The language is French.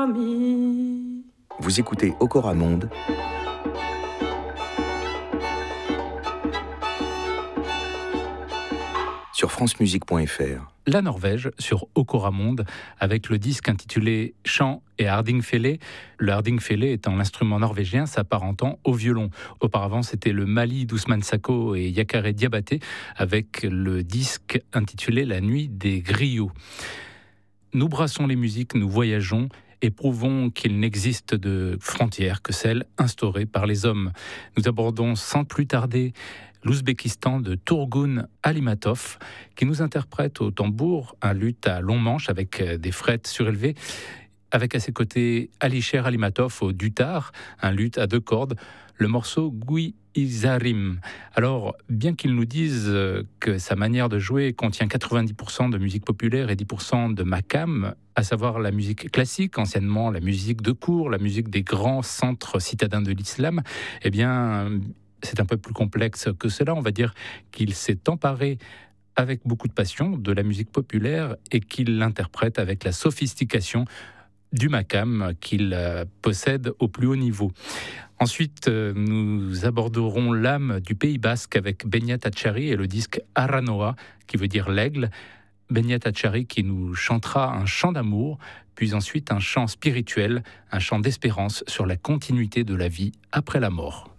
ami. Vous écoutez Okora Monde sur francemusique.fr. La Norvège sur Okora Monde avec le disque intitulé Chant et Hardingfele. Le Hardingfele étant l'instrument norvégien s'apparentant au violon. Auparavant, c'était le Mali d'Ousmane Sako et Yakare Diabaté avec le disque intitulé La Nuit des Griots. Nous brassons les musiques, nous voyageons et prouvons qu'il n'existe de frontières que celles instaurées par les hommes. Nous abordons sans plus tarder l'Ouzbékistan de Turgun Alimatov, qui nous interprète au tambour un luth à long manche avec des frettes surélevées, avec à ses côtés Alisher Alimatov au dutar, un luth à deux cordes, le morceau Gui Izarim. Alors, bien qu'il nous dise que sa manière de jouer contient 90% de musique populaire et 10% de makam, à savoir la musique classique, anciennement la musique de cour, la musique des grands centres citadins de l'islam, eh bien, c'est un peu plus complexe que cela. On va dire qu'il s'est emparé avec beaucoup de passion de la musique populaire et qu'il l'interprète avec la sophistication du makam qu'il possède au plus haut niveau. Ensuite, nous aborderons l'âme du Pays Basque avec Beñat Atxarri et le disque Arranoa, qui veut dire l'aigle. Beñat Atxarri qui nous chantera un chant d'amour, puis ensuite un chant spirituel, un chant d'espérance sur la continuité de la vie après la mort.